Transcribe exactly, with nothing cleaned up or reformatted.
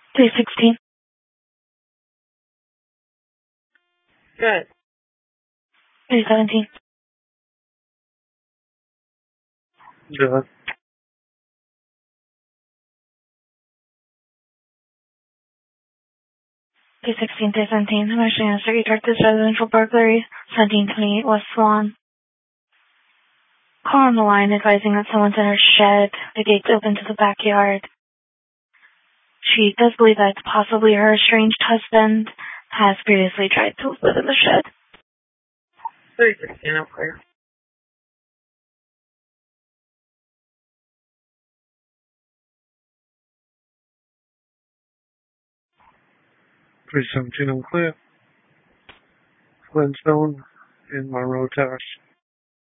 three sixteen. Good. three seventeen. Good. three sixteen, three seventeen. I'm actually going to start you direct this residential burglary, seventeen twenty-eight West Swan. Call on the line advising that someone's in her shed. The gate's open to the backyard. She does believe that it's possibly her estranged husband has previously tried to live in the shed. three sixteen, I'm clear. three seventeen, I'm clear. Flintstone in Monroe Terrace.